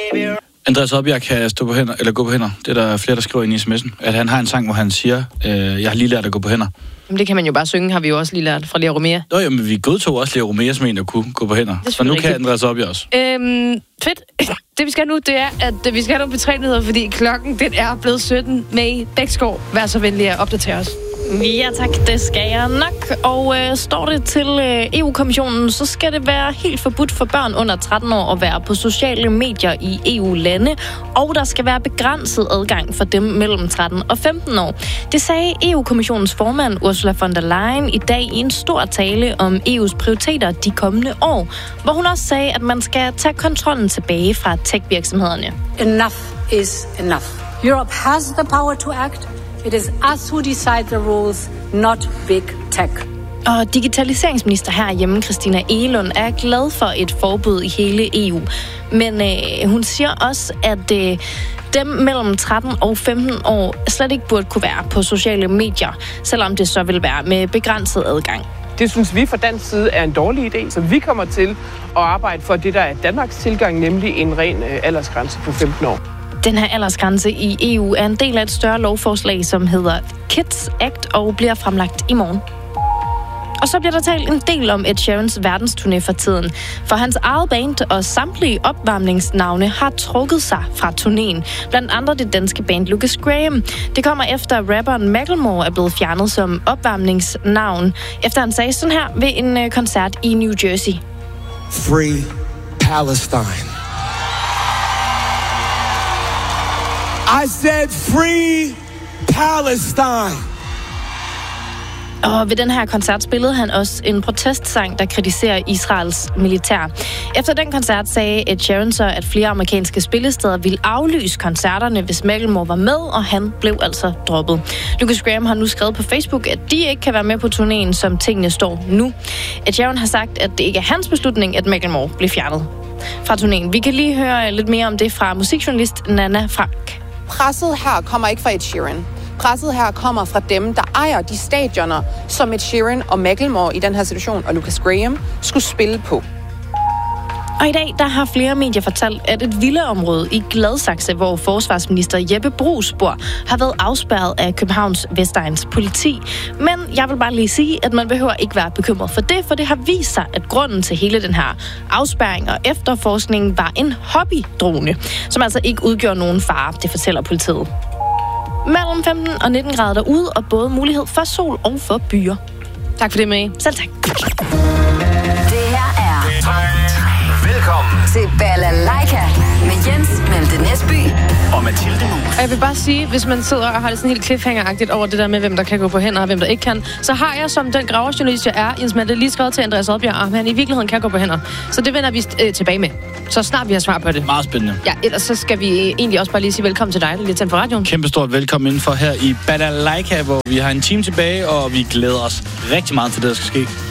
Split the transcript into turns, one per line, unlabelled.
Andreas Obbjerg kan stå på hænder, eller gå på hænder. Det er der flere, der skriver ind i sms'en. At han har en sang, hvor han siger, jeg har lige lært at gå på hænder.
Jamen, det kan man jo bare synge, har vi jo også lige lært fra Lea Romea.
Nå, jamen, vi godtog også Lea Romea som en, der kunne gå på hænder. Så nu kan Andreas Obbjerg også.
Fedt. Det vi skal nu, det er, at vi skal have nogle betræneligheder, fordi klokken, den er blevet 17 med Bæksgaard. Vær så venlig at opdatere os.
Ja tak, det skal jeg nok. Og står det til EU-kommissionen, så skal det være helt forbudt for børn under 13 år at være på sociale medier i EU-lande, og der skal være begrænset adgang for dem mellem 13 og 15 år. Det sagde EU-kommissionens formand Ursula von der Leyen i dag i en stor tale om EU's prioriteter de kommende år, hvor hun også sagde, at man skal tage kontrollen tilbage fra tech-virksomhederne.
Enough is enough. Europe has the power to act. It is us who decide the rules, not big tech.
Og digitaliseringsminister herhjemme, Christina Egelund, er glad for et forbud i hele EU. Men hun siger også, at dem mellem 13 og 15 år slet ikke burde kunne være på sociale medier, selvom det så vil være med begrænset adgang.
Det synes vi fra dansk side er en dårlig idé, så vi kommer til at arbejde for det, der er Danmarks tilgang, nemlig en ren aldersgrænse på 15 år.
Den her aldersgrænse i EU er en del af et større lovforslag, som hedder Kids Act og bliver fremlagt i morgen. Og så bliver der talt en del om Ed Sheerans verdensturné for tiden. For hans eget band og samtlige opvarmningsnavne har trukket sig fra turnéen. Blandt andre det danske band Lucas Graham. Det kommer efter rapperen Macklemore er blevet fjernet som opvarmningsnavn, efter han sagde sådan her ved en koncert i New Jersey.
Free Palestine. I said free Palestine.
Og ved den her koncert spillede han også en protestsang, der kritiserer Israels militær. Efter den koncert sagde Ed Sheeran så, at flere amerikanske spillesteder ville aflyse koncerterne, hvis Macklemore var med, og han blev altså droppet. Lucas Graham har nu skrevet på Facebook, at de ikke kan være med på turnéen, som tingene står nu. Ed Sheeran har sagt, at det ikke er hans beslutning, at Macklemore blev fjernet fra turnéen. Vi kan lige høre lidt mere om det fra musikjournalist Nana Frank.
Presset her kommer ikke fra Ed Sheeran. Presset her kommer fra dem, der ejer de stadioner, som Ed Sheeran og Macklemore i den her situation, og Lucas Graham, skulle spille på.
Og i dag, der har flere medier fortalt, at et villaområde i Gladsaxe, hvor forsvarsminister Jeppe Bruus bor, har været afspærret af Københavns Vestegns politi. Men jeg vil bare lige sige, at man behøver ikke være bekymret for det har vist sig, at grunden til hele den her afspærring og efterforskning var en hobbydrone, som altså ikke udgjorde nogen fare, det fortæller politiet. Mellem 15 og 19 grader derude, og både mulighed for sol og for byer.
Tak for det, Marie.
Selv tak.
Det her er velkommen til Balalaika med Jens Malte Næsby
og Mathilde Muus.
Og jeg vil bare sige, hvis man sidder og har det sådan helt cliffhanger-agtigt over det der med, hvem der kan gå på hænder og hvem der ikke kan, så har jeg som den graverjournalist, jeg er, Jens Malte, lige skrevet til Andreas Oddbjerg, at han i virkeligheden kan gå på hænder. Så det vender vi tilbage med. Så snart vi har svar på det.
Meget spændende.
Ja, ellers så skal vi egentlig også bare lige sige velkommen til dig, der lige tændt for radioen.
Kæmpestort velkommen indenfor her i Balalaika, hvor vi har en time tilbage, og vi glæder os rigtig meget til det, der skal ske.